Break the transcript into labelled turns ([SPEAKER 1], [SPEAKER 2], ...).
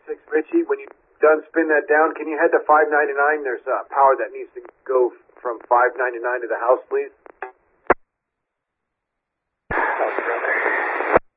[SPEAKER 1] Richie, when you done spin that down, can you head to 599? There's power that needs to go from 599 to the house, please.